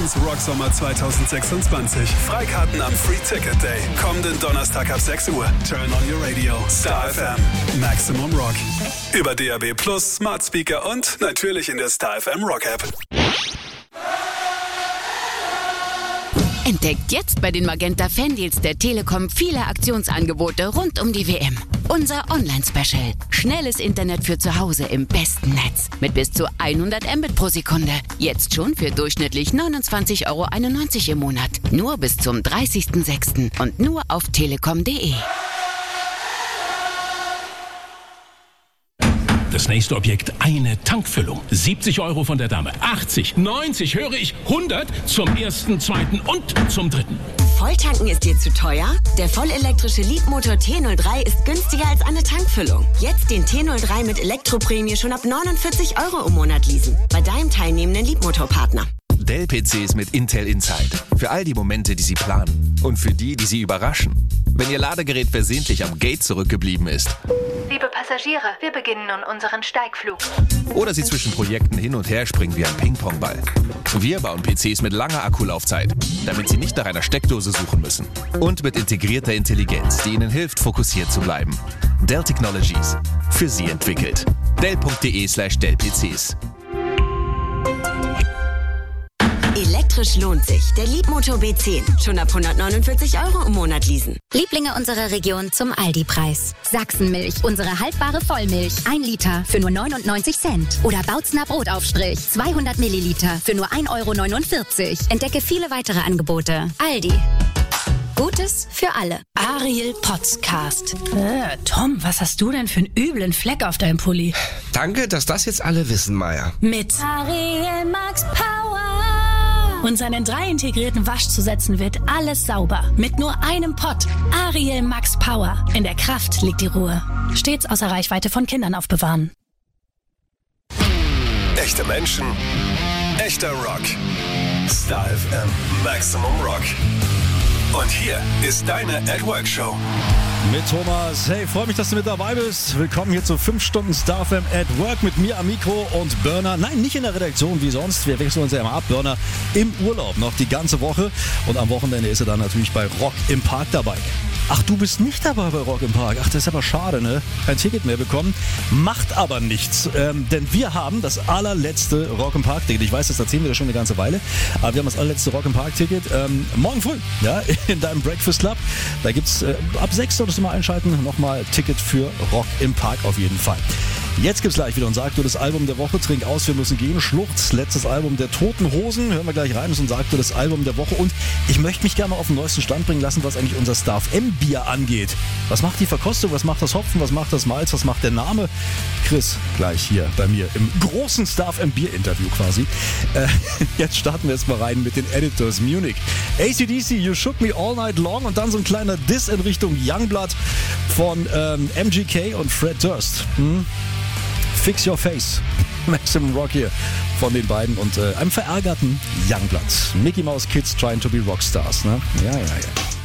Münchens Rocksommer 2026. Freikarten am Free Ticket Day. Kommenden Donnerstag ab 6 Uhr. Turn on your radio. Star FM. Maximum Rock. Über DAB+, Smart Speaker und natürlich in der Star FM Rock App. Entdeckt jetzt bei den Magenta Fandeals der Telekom viele Aktionsangebote rund um die WM. Unser Online-Special. Schnelles Internet für zu Hause im besten Netz. Mit bis zu 100 Mbit pro Sekunde. Jetzt schon für durchschnittlich 29,91 € im Monat. Nur bis zum 30.06. und nur auf telekom.de. Das nächste Objekt, eine Tankfüllung. 70 € von der Dame. 80, 90, höre ich, 100 zum ersten, zweiten und zum dritten. Volltanken ist dir zu teuer? Der vollelektrische Leapmotor T03 ist günstiger als eine Tankfüllung. Jetzt den T03 mit Elektroprämie schon ab 49 € im Monat leasen. Bei deinem teilnehmenden Leapmotor-Partner. Dell-PCs mit Intel Inside. Für all die Momente, die Sie planen. Und für die Sie überraschen. Wenn Ihr Ladegerät versehentlich am Gate zurückgeblieben ist. Liebe Passagiere, wir beginnen nun unseren Steigflug. Oder Sie zwischen Projekten hin und her springen wie ein Ping-Pong-Ball. Wir bauen PCs mit langer Akkulaufzeit, damit Sie nicht nach einer Steckdose suchen müssen. Und mit integrierter Intelligenz, die Ihnen hilft, fokussiert zu bleiben. Dell Technologies. Für Sie entwickelt. Dell.de/Dell-PCs. Elektrisch lohnt sich. Der Leapmotor B10. Schon ab 149 € im Monat leasen. Lieblinge unserer Region zum Aldi-Preis. Sachsenmilch, unsere haltbare Vollmilch. 1 Liter für nur 99 Cent. Oder Bautzner Brotaufstrich. 200 Milliliter für nur 1,49 €. Entdecke viele weitere Angebote. Aldi. Gutes für alle. Ariel Podcast. Tom, was hast du denn für einen üblen Fleck auf deinem Pulli? Danke, dass das jetzt alle wissen, Maya. Mit Ariel Max Power. Und seinen 3 integrierten Waschzusätzen wird alles sauber. Mit nur einem Pott. Ariel Max Power. In der Kraft liegt die Ruhe. Stets außer Reichweite von Kindern aufbewahren. Echte Menschen, echter Rock. Star FM Maximum Rock. Und hier ist deine At Work Show. Mit Thomas. Hey, freue mich, dass du mit dabei bist. Willkommen hier zu 5 Stunden Star FM at Work mit mir am Mikro und Burner. Nein, nicht in der Redaktion wie sonst. Wir wechseln uns ja immer ab. Burner im Urlaub noch die ganze Woche. Und am Wochenende ist er dann natürlich bei Rock im Park dabei. Ach, du bist nicht dabei bei Rock im Park. Ach, das ist aber schade, ne? Kein Ticket mehr bekommen. Macht aber nichts. Denn wir haben das allerletzte Rock im Park Ticket. Ich weiß, das erzählen wir ja schon eine ganze Weile. Aber wir haben das allerletzte Rock im Park Ticket. Morgen früh, ja, in deinem Breakfast Club. Da gibt's ab 6 solltest du mal einschalten. Nochmal Ticket für Rock im Park auf jeden Fall. Jetzt gibt's gleich wieder und sagt du das Album der Woche, trink aus, wir müssen gehen. Schluchz, letztes Album der Toten Hosen, hören wir gleich rein und sagt du das Album der Woche. Und ich möchte mich gerne mal auf den neuesten Stand bringen lassen, was eigentlich unser Star FM Bier angeht. Was macht die Verkostung, was macht das Hopfen, was macht das Malz, was macht der Name? Chris, gleich hier bei mir im großen Star FM Bier Interview quasi. Jetzt starten wir jetzt mal rein mit den Editors Munich. AC/DC, You Shook Me All Night Long und dann so ein kleiner Diss in Richtung Youngblood von MGK und Fred Durst. Fix Your Face. Maximum Rock hier von den beiden und einem verärgerten Youngblood. Mickey Mouse Kids trying to be Rockstars, ne? Ja.